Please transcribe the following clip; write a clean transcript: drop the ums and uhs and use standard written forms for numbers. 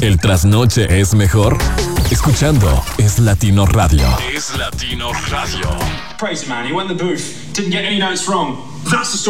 ¿El trasnoche es mejor? Escuchando Es Latino Radio. Es Latino Radio. Crazy man, he went in the booth, didn't get any notes wrong. That's the story.